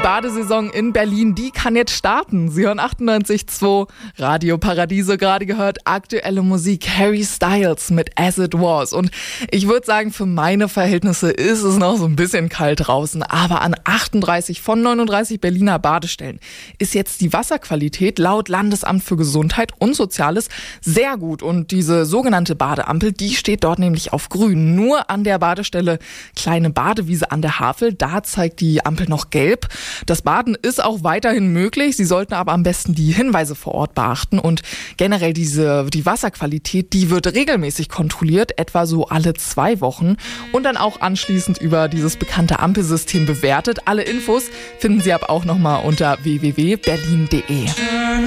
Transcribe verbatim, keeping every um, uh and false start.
Badesaison in Berlin, die kann jetzt starten. Sie hören achtundneunzig Komma zwei Radio Paradiso, gerade gehört aktuelle Musik, Harry Styles mit As It Was. Und ich würde sagen, für meine Verhältnisse ist es noch so ein bisschen kalt draußen, aber an achtunddreißig von neununddreißig Berliner Badestellen ist jetzt die Wasserqualität laut Landesamt für Gesundheit und Soziales sehr gut. Und diese sogenannte Badeampel, die steht dort nämlich auf grün. Nur an der Badestelle Kleine Badewiese an der Havel, da zeigt die Ampel noch gelb. Das Baden ist auch weiterhin möglich. Sie sollten aber am besten die Hinweise vor Ort beachten. Und generell diese, die Wasserqualität, die wird regelmäßig kontrolliert, etwa so alle zwei Wochen. Und dann auch anschließend über dieses bekannte Ampelsystem bewertet. Alle Infos finden Sie aber auch nochmal unter w w w punkt berlin punkt d e.